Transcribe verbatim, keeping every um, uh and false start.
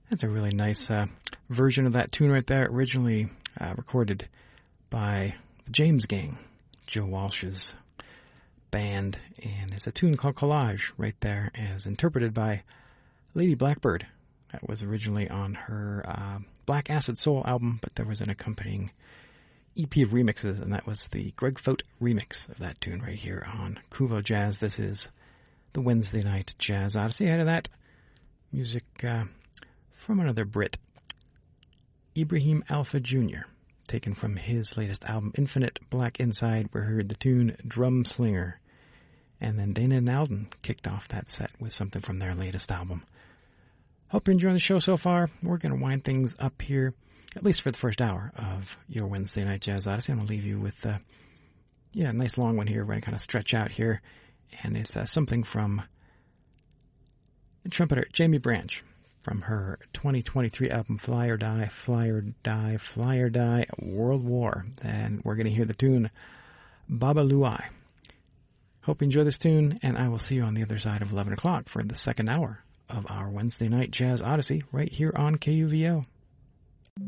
That's a really nice uh, version of that tune right there, originally uh, recorded by the James Gang, Joe Walsh's band, and it's a tune called Collage right there, as interpreted by Lady Blackbird. That was originally on her uh, Black Acid Soul album, but there was an accompanying E P of remixes, and that was the Greg Fote remix of that tune right here on Kuvo Jazz. This is the Wednesday Night Jazz Odyssey. Ahead of that, music uh, from another Brit, Ibrahim Alpha Junior, taken from his latest album, Infinite Black Inside. We heard the tune Drum Slinger. And then Dana Nalden kicked off that set with something from their latest album. Hope you're enjoying the show so far. We're going to wind things up here, at least for the first hour of your Wednesday Night Jazz Odyssey. I'm going to leave you with, uh, yeah, a nice long one here. We're going to kind of stretch out here. And it's uh, something from trumpeter Jamie Branch from her twenty twenty-three album Fly or Die, Fly or Die, Fly or Die, World War. And we're going to hear the tune Baba Luai. Hope you enjoy this tune, and I will see you on the other side of eleven o'clock for the second hour of our Wednesday Night Jazz Odyssey right here on K U V O.